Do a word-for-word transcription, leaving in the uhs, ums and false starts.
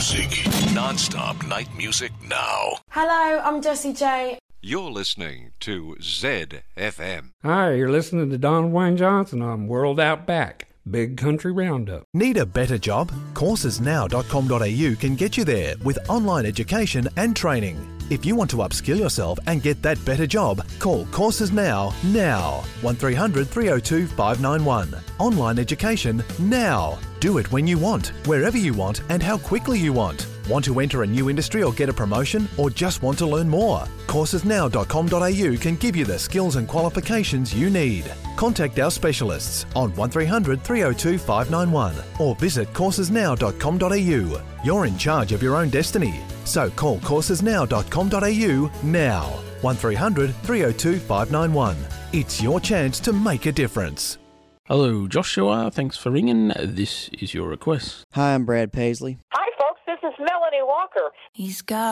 music. Non-stop night music now. Hello, I'm Jessie J. You're listening to Z F M. Hi, you're listening to Don Wayne Johnson on World Out Back, Big Country Roundup. Need a better job? courses now dot com dot a u can get you there with online education and training. If you want to upskill yourself and get that better job, call Courses Now, now. one three hundred three oh two five nine one. Online education now. Do it when you want, wherever you want, and how quickly you want. Want to enter a new industry or get a promotion, or just want to learn more? courses now dot com dot a u can give you the skills and qualifications you need. Contact our specialists on one three hundred three oh two five nine one or visit courses now dot com dot a u. You're in charge of your own destiny, so call courses now dot com dot a u now. one three hundred three oh two five nine one. It's your chance to make a difference. Hello, Joshua. Thanks for ringing. This is your request. Hi, I'm Brad Paisley. Hi, folks. This is Melanie Walker. He's got